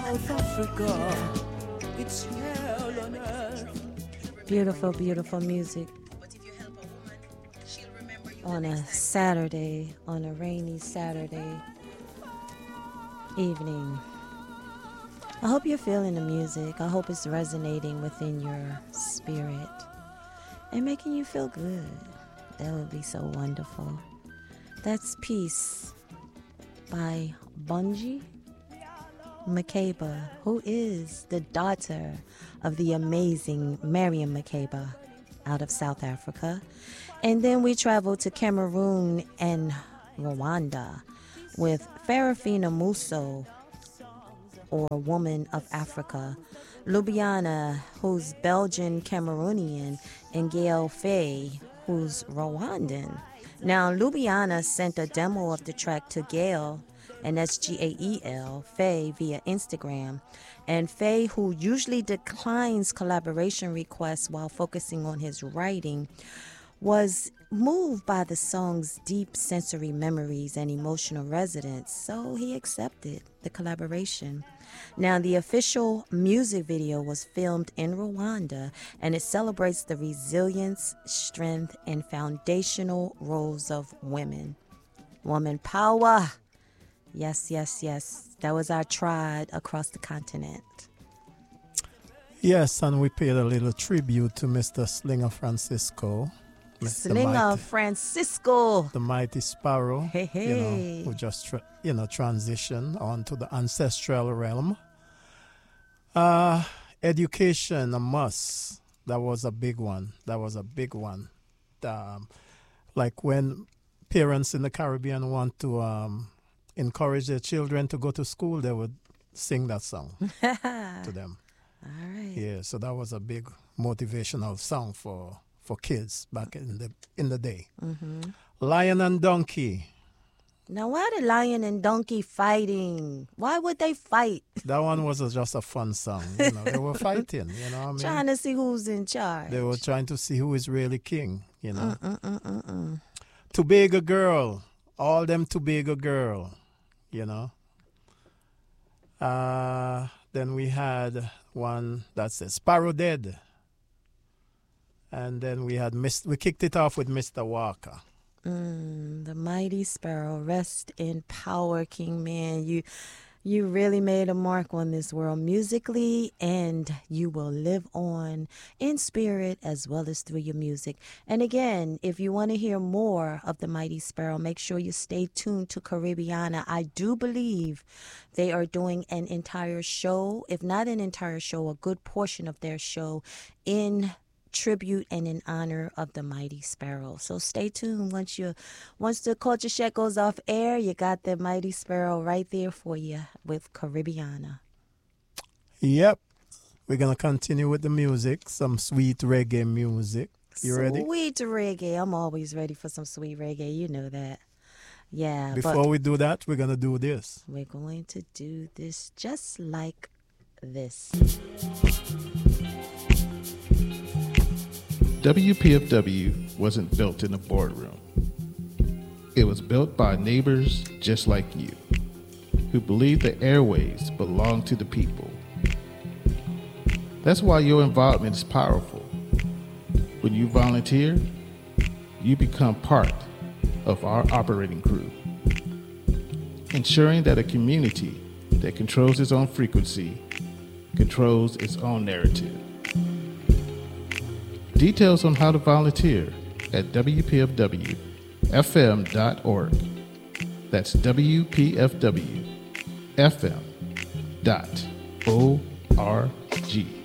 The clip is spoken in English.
South Africa, it's hell on earth. Beautiful, beautiful music on a Saturday, on a rainy Saturday evening. I hope you're feeling the music. I hope it's resonating within your spirit and making you feel good. That would be so wonderful. That's Peace by Bunji Makeba, who is the daughter of the amazing Miriam Makeba out of South Africa. And then we traveled to Cameroon and Rwanda with Farafina Musso, or Woman of Africa, Lubiana, who's Belgian Cameroonian, and Gail Faye, who's Rwandan. Now, Lubiana sent a demo of the track to Gail, and that's Gael, Faye, via Instagram. And Faye, who usually declines collaboration requests while focusing on his writing, was moved by the song's deep sensory memories and emotional resonance, so he accepted the collaboration. Now, the official music video was filmed in Rwanda, and it celebrates the resilience, strength, and foundational roles of women. Woman power. Yes, yes, yes. That was our tribe across the continent. Yes, and we paid a little tribute to Mr. Slinger Francisco. Slinger Francisco. The mighty Sparrow. Hey, hey. Who just, transitioned onto the ancestral realm. Education, a must. That was a big one. Like when parents in the Caribbean want to encourage their children to go to school, they would sing that song to them. All right. Yeah, so that was a big motivational song for kids back in the day. Mm-hmm. Lion and Donkey. Now, why the lion and donkey fighting? Why would they fight? That one was just a fun song. They were fighting, Trying to see who's in charge. They were trying to see who is really king, Tobago Girl. All them Tobago Girl, Then we had one that says Sparrow Dead. And then we kicked it off with Mr. Walker. The mighty Sparrow, rest in power, King Man. You really made a mark on this world musically, and you will live on in spirit as well as through your music. And again, if you want to hear more of the mighty Sparrow, make sure you stay tuned to Caribbeana. I do believe they are doing an entire show, if not an entire show, a good portion of their show in tribute and in honor of the mighty Sparrow. So stay tuned. Once the Culture Shack goes off air, you got the mighty Sparrow right there for you with Caribbeana. Yep. We're going to continue with the music, some sweet reggae music. You ready? Sweet reggae. I'm always ready for some sweet reggae. You know that. Yeah. Before we do that, we're going to do this. We're going to do this just like this. WPFW wasn't built in a boardroom. It was built by neighbors just like you, who believe the airways belong to the people. That's why your involvement is powerful. When you volunteer, you become part of our operating crew, ensuring that a community that controls its own frequency controls its own narrative. Details on how to volunteer at WPFWFM.org. That's WPFWFM.org.